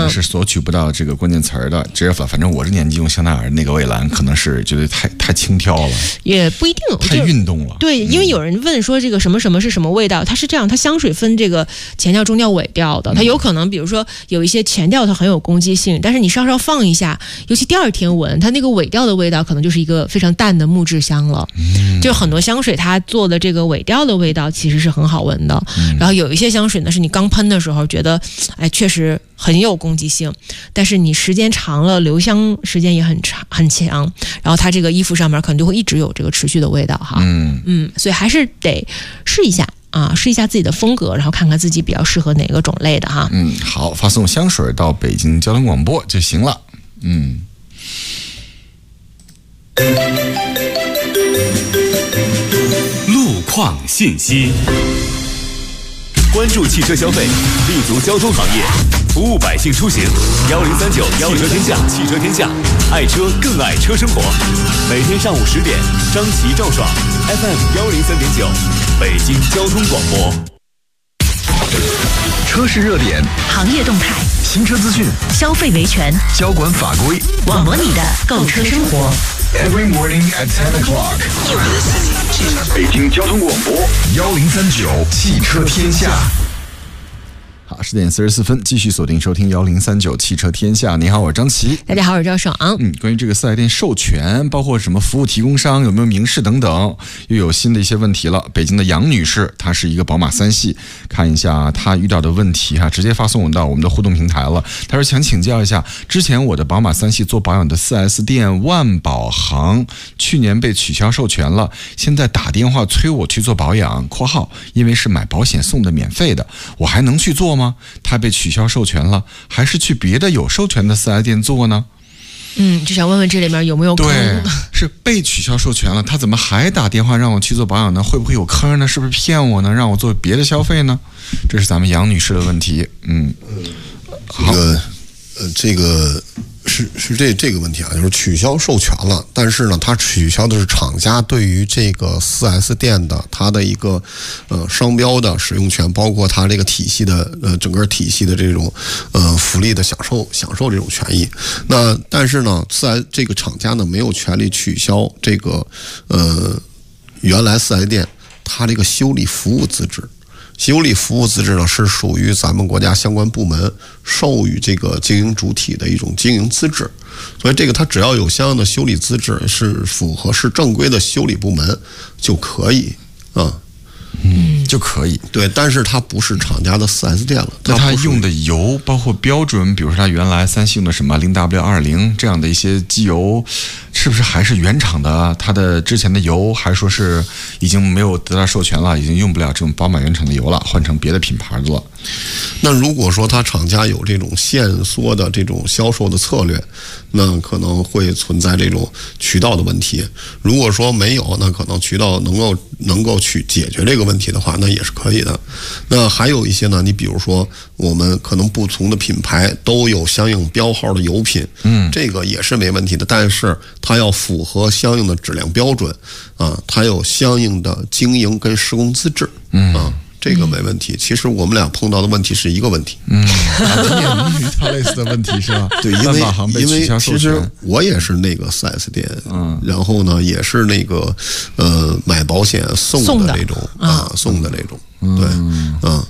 是索取不到这个关键词儿的，直接反正我这年纪用香奈儿那个蔚蓝，可能是觉得太轻佻了， 也不一定， 太运动了。 对，因为有人问说这个什么什么是什么味道，它是这样，它香水分这个前调、中调、尾调的，它有可能比如说有一些前调它很有攻击性，但是你稍稍放一下，尤其第二天闻，它那个尾调的味道可能就是一个非常淡的木质香了。就很多香水它做的这个尾调的味道其实是很好闻的，然后有一些香水呢是你刚喷的时候觉得确实很有攻击性，但是你时间长了留香时间也很长很强，然后它这个衣服上面可能就会一直有这个持续的味道哈。所以还是得试一下啊，试一下自己的风格，然后看看自己比较适合哪个种类的哈。 好，发送香水到北京交通广播就行了。 路况信息，关注汽车消费，立足交通行业，服务百姓出行。1039汽车天下，汽车天下，爱车更爱车生活。每天上午10点，张琪、赵爽 FM103.9，北京交通广播。 车市热点， 行业动态， 新车资讯， 消费维权， 交管法规， 网罗你的购车生活。 Every morning at 10 o'clock， 北京交通广播1039汽车天下。 好，10点44分，继续锁定收听1039汽车天下。你好，我是张琪。 大家好，我是赵爽。 关于这个4S店授权，包括什么服务提供商有没有明示等等，又有新的一些问题了。北京的杨女士，她是一个宝马3系，看一下她遇到的问题哈，直接发送到我们的互动平台了。她说想请教一下，之前我的宝马3系做保养的4S店万宝行去年被取消授权了，现在打电话催我去做保养（括号因为是买保险送的免费的），我还能去做吗？他被取消授权了，还是去别的有授权的4S店做呢？ 就想问问这里面有没有坑？ 对，是被取消授权了，他怎么还打电话让我去做保养呢？会不会有坑呢？是不是骗我呢？让我做别的消费呢？这是咱们杨女士的问题。 这个是这个问题啊，就是取消授权了，但是呢，它取消的是厂家对于这个4S店的它的一个商标的使用权，包括它这个体系的整个体系的这种福利的享受这种权益。那但是呢，4S这个厂家呢没有权利取消这个原来4S店它这个修理服务资质。修理服务资质呢，是属于咱们国家相关部门授予这个经营主体的一种经营资质，所以这个它只要有相应的修理资质，是符合是正规的修理部门就可以就可以。 对，但是它不是厂家的4S店了。 那它用的油包括标准，比如说它原来3系用的什么 0W20 这样的一些机油，是不是还是原厂的？它的之前的油还说是已经没有得到授权了，已经用不了这种宝马原厂的油了，换成别的品牌的了。 那如果说它厂家有这种限缩的这种销售的策略，那可能会存在这种渠道的问题。如果说没有，那可能渠道能够去解决这个问题的话，那也是可以的。那还有一些呢，你比如说我们可能不同的品牌都有相应标号的油品，这个也是没问题的，但是它要符合相应的质量标准啊，它有相应的经营跟施工资质这个没问题。其实我们俩碰到的问题是一个问题。 你也能遇到类似的问题是吧？ 对，因为其实我也是那个4S店，然后呢也是那个买保险送的那种送的那种，对，